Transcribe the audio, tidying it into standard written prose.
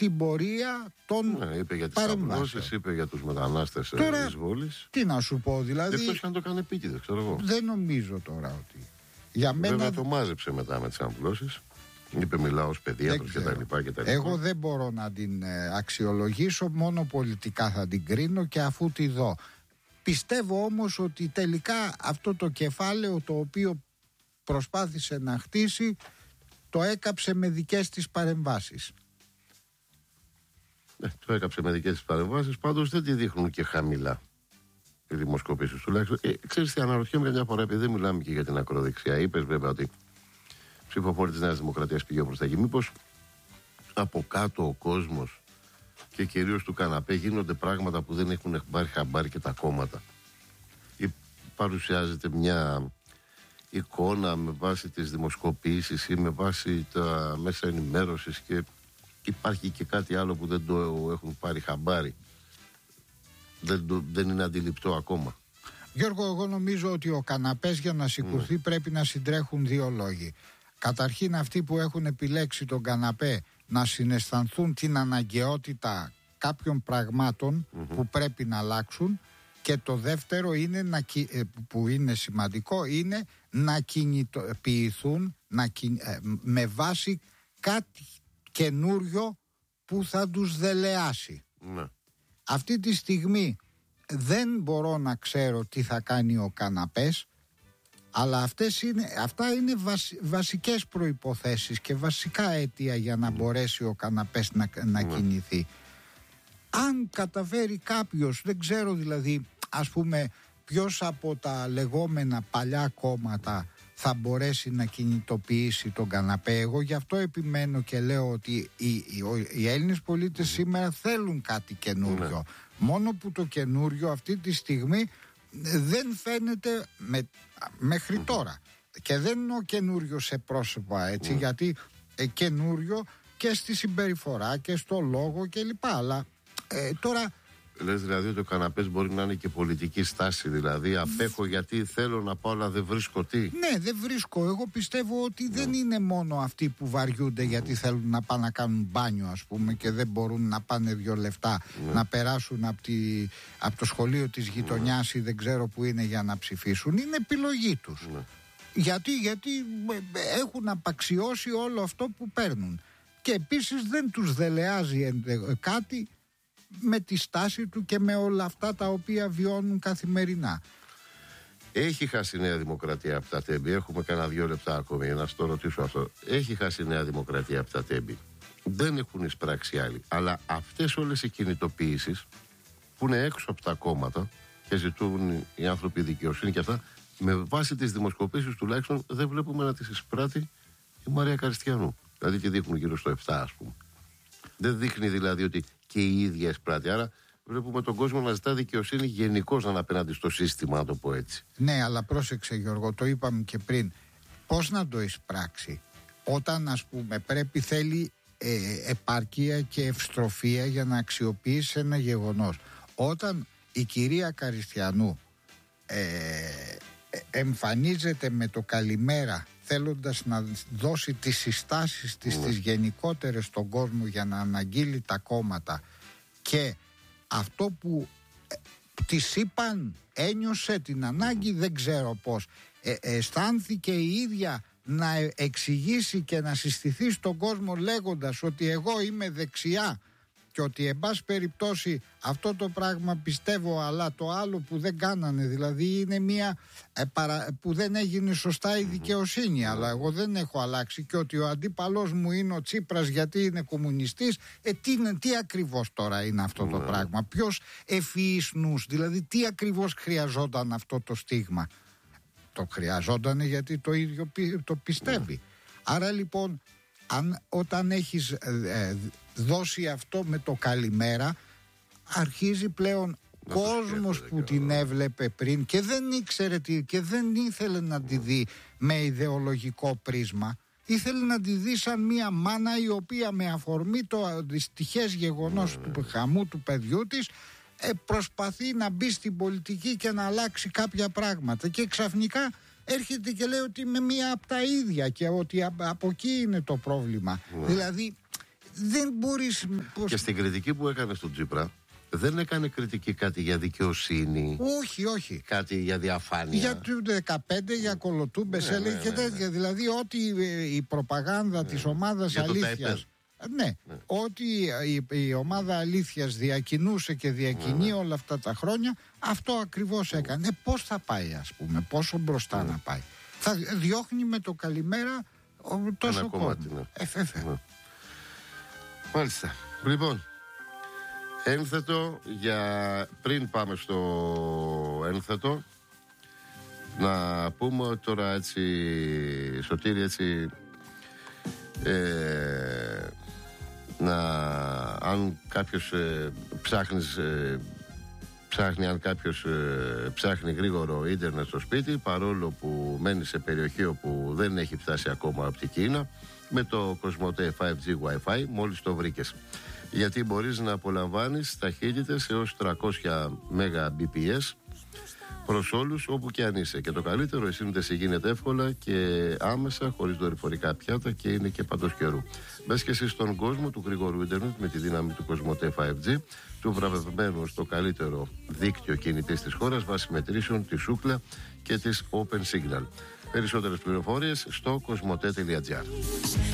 στην πορεία των είπε για τις απολώσεις, είπε για τους μετανάστες της Βόλης. Τι να σου πω, δηλαδή. Εκτός αν το κάνει επίτηδες, ξέρω εγώ. Δεν νομίζω τώρα ότι. Για μένα... Βέβαια το μάζεψε μετά με τις αμβλώσεις. Είπε μιλάω ως παιδίατρος κτλ. Εγώ δεν μπορώ να την αξιολογήσω, μόνο πολιτικά θα την κρίνω και αφού τη δω. Πιστεύω όμως ότι τελικά αυτό το κεφάλαιο το οποίο προσπάθησε να χτίσει το έκαψε με δικές της παρεμβάσεις. Το έκαψε με δικές της παρεμβάσεις, πάντως δεν τη δείχνουν και χαμηλά οι δημοσκοπήσεις τουλάχιστον. Ξέρεις τι, αναρωτιέμαι μια φορά, επειδή δεν μιλάμε και για την ακροδεξιά. Είπες βέβαια ότι ψηφοφόροι της Νέας Δημοκρατίας πηγαίνουν προς τα εκεί. Μήπως από κάτω ο κόσμος και κυρίως του καναπέ γίνονται πράγματα που δεν έχουν πάρει χαμπάρι και τα κόμματα? Ή παρουσιάζεται μια εικόνα με βάση τις δημοσκοπήσεις ή με βάση τα μέσα ενημέρωσης και υπάρχει και κάτι άλλο που δεν το έχουν πάρει χαμπάρι? Δεν είναι αντιληπτό ακόμα. Γιώργο, εγώ νομίζω ότι ο καναπές για να σηκωθεί πρέπει να συντρέχουν δύο λόγοι. Καταρχήν αυτοί που έχουν επιλέξει τον καναπέ να συναισθανθούν την αναγκαιότητα κάποιων πραγμάτων που πρέπει να αλλάξουν, και το δεύτερο είναι που είναι σημαντικό, είναι να κινητοποιηθούν με βάση κάτι καινούριο που θα τους δελεάσει. Αυτή τη στιγμή δεν μπορώ να ξέρω τι θα κάνει ο καναπές, αλλά αυτά είναι βασικές προϋποθέσεις και βασικά αίτια για να μπορέσει ο καναπές να κινηθεί. Αν καταφέρει κάποιος, δεν ξέρω δηλαδή, ας πούμε, ποιος από τα λεγόμενα παλιά κόμματα θα μπορέσει να κινητοποιήσει τον καναπέ. Εγώ γι' αυτό επιμένω και λέω ότι οι Έλληνες πολίτες σήμερα θέλουν κάτι καινούριο. Μόνο που το καινούριο αυτή τη στιγμή δεν φαίνεται μέχρι τώρα. Και δεν εννοώ καινούριο σε πρόσωπα, έτσι, γιατί καινούριο και στη συμπεριφορά και στο λόγο κλπ. Αλλά τώρα... Λες δηλαδή ότι ο καναπές μπορεί να είναι και πολιτική στάση, δηλαδή απέχω γιατί θέλω να πάω αλλά δεν βρίσκω τι? Ναι, δεν βρίσκω. Εγώ πιστεύω ότι δεν είναι μόνο αυτοί που βαριούνται γιατί θέλουν να πάνε να κάνουν μπάνιο, ας πούμε, και δεν μπορούν να πάνε 2 λεπτά να περάσουν από το σχολείο της γειτονιάς ή δεν ξέρω που είναι για να ψηφίσουν. Είναι επιλογή τους. Γιατί έχουν απαξιώσει όλο αυτό που παίρνουν. Και επίσης δεν τους δελεάζει κάτι με τη στάση του και με όλα αυτά τα οποία βιώνουν καθημερινά. Έχει χάσει η Νέα Δημοκρατία από τα τέμπη? Έχουμε κανένα 2 λεπτά ακόμη για να στο ρωτήσω αυτό. Έχει χάσει η Νέα Δημοκρατία από τα τέμπη? Δεν έχουν εισπράξει άλλοι. Αλλά αυτές όλες οι κινητοποιήσεις που είναι έξω από τα κόμματα και ζητούν οι άνθρωποι δικαιοσύνη και αυτά, με βάση τις δημοσκοπήσεις τουλάχιστον δεν βλέπουμε να τις εισπράττει η Μαρία Καριστιανού. Δηλαδή τη δείχνουν γύρω στο 7, ας πούμε. Δεν δείχνει δηλαδή ότι και η ίδια εισπράττει. Άρα βλέπουμε τον κόσμο να ζητά δικαιοσύνη γενικώς απέναντι στο σύστημα, να το πω έτσι. Ναι, αλλά πρόσεξε Γιώργο, το είπαμε και πριν. Πώς να το εισπράξει? Όταν, ας πούμε, θέλει επαρκεία και ευστροφία για να αξιοποιήσει ένα γεγονός. Όταν η κυρία Καριστιανού εμφανίζεται με το καλημέρα, θέλοντας να δώσει τις συστάσεις της τις γενικότερες στον κόσμο για να αναγγείλει τα κόμματα, και αυτό που της είπαν ένιωσε την ανάγκη, δεν ξέρω πώς, αισθάνθηκε η ίδια να εξηγήσει και να συστηθεί στον κόσμο λέγοντας ότι εγώ είμαι δεξιά και ότι εν πάση περιπτώσει αυτό το πράγμα πιστεύω, αλλά το άλλο που δεν κάνανε, δηλαδή είναι μια που δεν έγινε σωστά η δικαιοσύνη, αλλά εγώ δεν έχω αλλάξει, και ότι ο αντίπαλός μου είναι ο Τσίπρας γιατί είναι κομμουνιστής. Τι ακριβώς τώρα είναι αυτό το πράγμα? Ποιος ευφυής νους, δηλαδή τι ακριβώς χρειαζόταν αυτό το στίγμα? Το χρειαζόταν γιατί το ίδιο το πιστεύει. Άρα λοιπόν όταν έχεις δώσει αυτό με το καλημέρα, αρχίζει πλέον κόσμος που την έβλεπε πριν και δεν ήξερε και δεν ήθελε να τη δει με ιδεολογικό πρίσμα, ήθελε να τη δει σαν μια μάνα η οποία με αφορμή το δυστυχές γεγονός του χαμού του παιδιού της προσπαθεί να μπει στην πολιτική και να αλλάξει κάποια πράγματα, και ξαφνικά έρχεται και λέει ότι είμαι μία από τα ίδια και ότι από εκεί είναι το πρόβλημα. Δηλαδή δεν μπορείς... Και στην κριτική που έκανε στον Τσίπρα, δεν έκανε κριτική κάτι για δικαιοσύνη. Όχι. Κάτι για διαφάνεια. Για το 15, για κολοτούμπες έλεγε και τέτοια. Δηλαδή ότι η προπαγάνδα της ομάδας αλήθειας... Ναι, ότι η ομάδα αλήθειας διακινούσε και διακινεί όλα αυτά τα χρόνια, αυτό ακριβώς έκανε. Πώς θα πάει, ας πούμε, πόσο μπροστά να πάει? Θα διώχνει με το καλημέρα τόσο κόσμο. Μάλιστα. Λοιπόν, ένθετο πριν πάμε στο ένθετο, να πούμε τώρα έτσι, Σωτήρη, έτσι, αν κάποιος ψάχνει γρήγορο ίντερνετ στο σπίτι, παρόλο που μένει σε περιοχή όπου δεν έχει φτάσει ακόμα από την Κίνα, με το Κοσμοτέ 5G Wi-Fi μόλις το βρήκες. Γιατί μπορείς να απολαμβάνεις ταχύτητες έως 300 Mbps προς όλους όπου και αν είσαι. Και το καλύτερο, η σύνδεση γίνεται εύκολα και άμεσα, χωρίς δορυφορικά πιάτα, και είναι και παντός καιρού. Μπες και εσύ στον κόσμο του γρήγορου ίντερνετ με τη δύναμη του Κοσμοτέ 5G, του βραβευμένου στο καλύτερο δίκτυο κινητής της χώρας βάσει μετρήσεων της Ookla και της Open Signal. Περισσότερες πληροφορίες στο κοσμοτέ.gr.